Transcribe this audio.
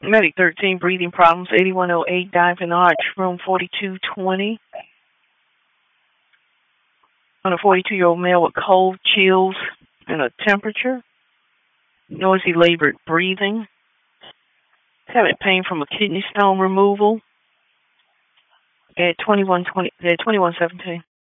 Medic 13, breathing problems, 8108, dive in arch, room 4220. On a 42-year-old male with cold, chills, and a temperature. Noisy, labored breathing. Having pain from a kidney stone removal. At 2117.